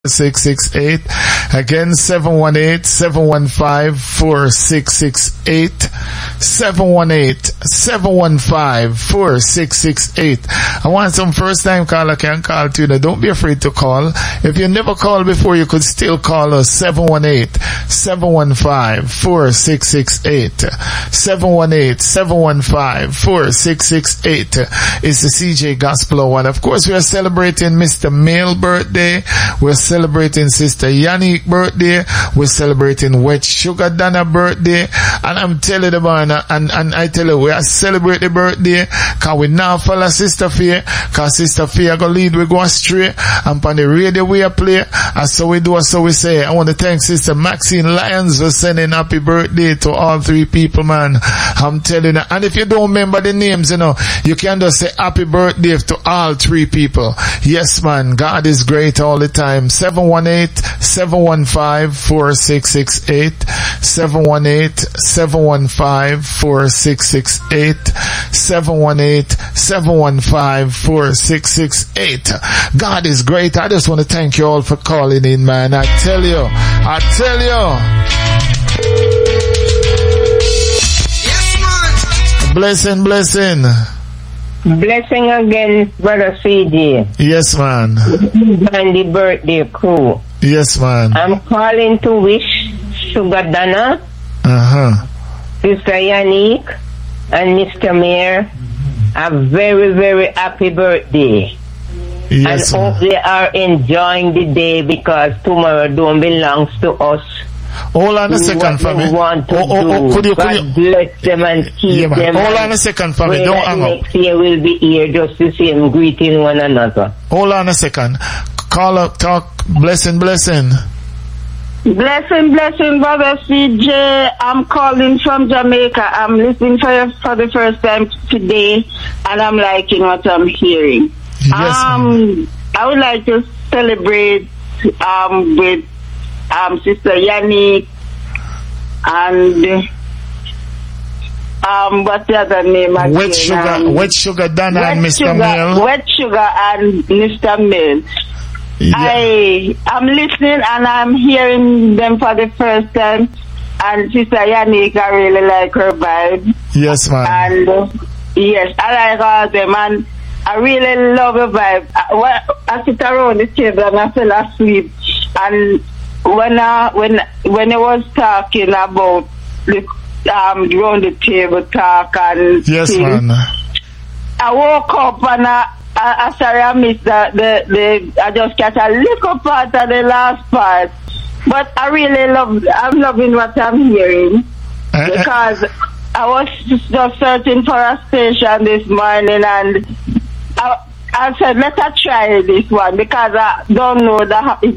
4668. Again, 718-715-4668. 718-715-4668. I want some first time caller can call too. Now, don't be afraid to call. If you never called before, you could still call us. 718-715-4668. 718-715-4668 is the CJ Gospel Hour. And of course, we are celebrating Mr. Mail birthday. We're celebrating Sister Yannick birthday. We're celebrating Wet Sugar Dana birthday. And I'm telling you, man, and I tell you, we are celebrating the birthday because we now follow Sister Faye, because Sister Faye go lead, we go astray, and on the radio we are play, and so we do, so we say. I want to thank Sister Maxine Lyons for sending happy birthday to all three people, man. I'm telling you, and if you don't remember the names, you know, you can just say happy birthday to all three people. Yes, man, God is great all the time. 718-715-4668. 718-715-4668. 718-715-4668. God is great. I just want to thank you all for calling in, man. I tell you. Yes, man. Blessing. Blessing again, Brother CJ. Yes, man. And the birthday crew. Yes, man. I'm calling to wish Sugar Dana, Sister Yannick, and Mr. Mayor a very, very happy birthday. Yes, and hope they are enjoying the day because tomorrow don't belongs to us. Hold on a second for me. Could you bless them and keep them. Hold on a second for me. Don't hang up. Next year we'll be here just the same, greeting one another. Hold on a second. Call up, talk, blessing. Blessing, Brother CJ. I'm calling from Jamaica. I'm listening for the first time today, and I'm liking what I'm hearing. Yes, I would like to celebrate with Sister Yannick and what's the other name again? Wet Sugar Dana and Mr. Mill. Wet Sugar and Mr. Mill. Yeah. I'm listening and I'm hearing them for the first time, and Sister Yannick, I really like her vibe. Yes, man. And yes, I like all them, and I really love her vibe. I sit around the table and I fell asleep, and when I was talking about the around the table talk and yes, things, man. I woke up and I sorry I missed I just catch a little part of the last part, but I really I'm loving what I'm hearing because I was just searching for a station this morning and I said let us try this one because I don't know that it's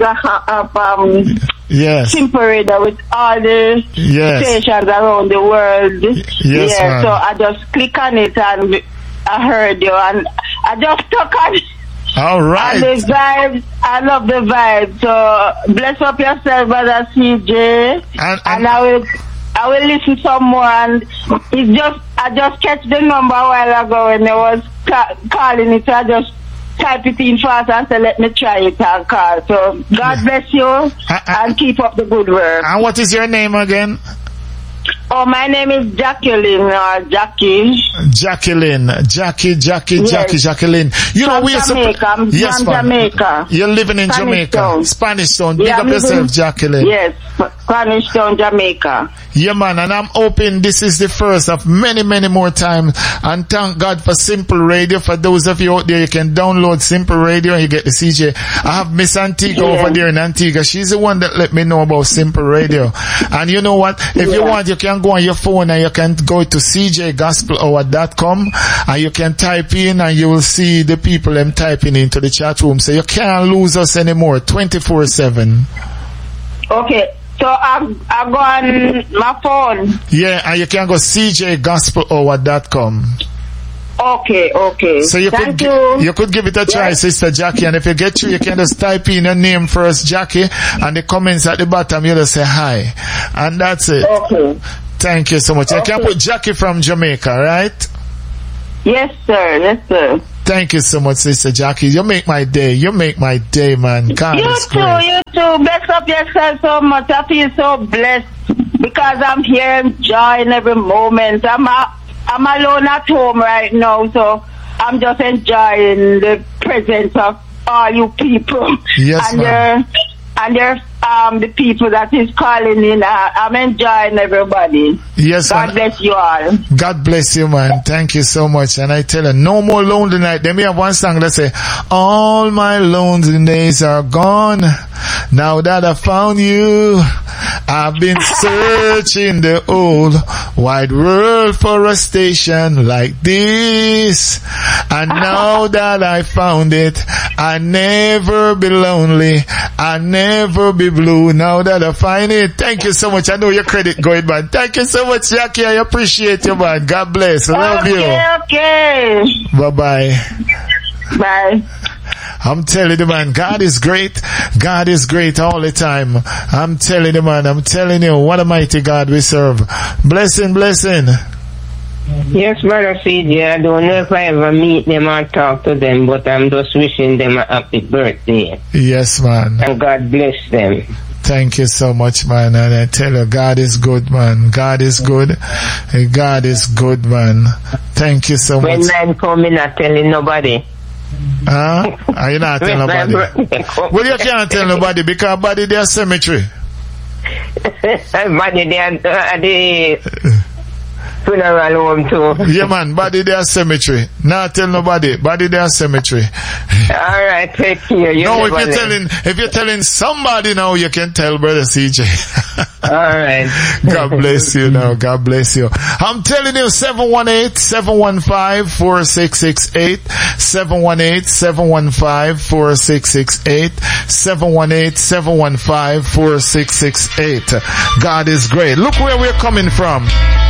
yes. Simple Radio with all the stations around the world. Yes, man. So I just click on it and I heard you and I just took on it. All right. And the vibes, I love the vibe. So bless up yourself, Brother CJ. And I will listen some more. And I just catch the number a while ago when I was calling it. So I just type it in fast and say, let me try it and call. So God bless you and keep up the good work. And what is your name again? Oh, my name is Jacqueline, Jackie. Jacqueline. You know, I'm from Jamaica. You're living in Jamaica. Spanish Town. Big up yourself, Jacqueline. Yes, Spanish Town, Jamaica. Yeah, man, and I'm hoping this is the first of many, many more times. And thank God for Simple Radio. For those of you out there, you can download Simple Radio and you get the CJ. I have Miss Antigua over there in Antigua. She's the one that let me know about Simple Radio. And you know what? If you want, you can go on your phone and you can go to cjgospelhour.com and you can type in and you will see the people them typing into the chat room. So you can't lose us anymore 24/7. Okay. So I go on my phone. Yeah, and you can go cjgospelhour.com. Okay. So you could give it a try, Sister Jackie, and if you get through, you can just type in your name first, Jackie, and the comments at the bottom, you just say hi. And that's it. Okay. Thank you so much. I can put Jackie from Jamaica, right? Yes, sir. Thank you so much, Sister Jackie. You make my day. You make my day, man. God is great. You too. Bless up yourself so much. I feel so blessed because I'm here enjoying every moment. I'm alone at home right now, so I'm just enjoying the presence of all you people. Yes, and the people that is calling in. I'm enjoying everybody. Yes, God bless you all. God bless you, man. Thank you so much. And I tell you, no more lonely night. Then we have one song that say, all my lonely days are gone. Now that I found you, I've been searching the old wide world for a station like this. And now that I found it, I never be lonely. I never be blue. Now that I find it. Thank you so much. I know your credit going, man. Thank you so much, Jackie. I appreciate you, man. God bless. I love you. Okay. Bye-bye. Bye. I'm telling you, man, God is great. God is great all the time. I'm telling you, man. I'm telling you, what a mighty God we serve. Blessing. Yes, Brother CJ, I don't know if I ever meet them or talk to them, but I'm just wishing them a happy birthday. Yes, man. And God bless them. Thank you so much, man. And I tell you, God is good, man. God is good. God is good, man. Thank you so much. When man come in, not telling nobody. Huh? Are you not telling nobody? Well, you can't tell nobody because body their cemetery. Body there, the funeral home too. Yeah, man, body their cemetery. Not tell nobody. Body their cemetery. Alright, take care. No, if you're telling somebody now, you can tell Brother CJ. Alright. God bless you now. God bless you. I'm telling you, 718-715-4668. 718-715-4668. 718-715-4668. God is great. Look where we're coming from.